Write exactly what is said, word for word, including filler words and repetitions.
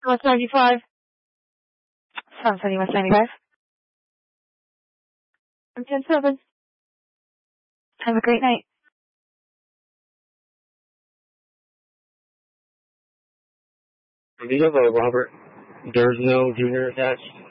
West ninety-five. Sun City, West ninety-five. I'm ten seven. Have a great night. Viva Robert. There's no junior attached.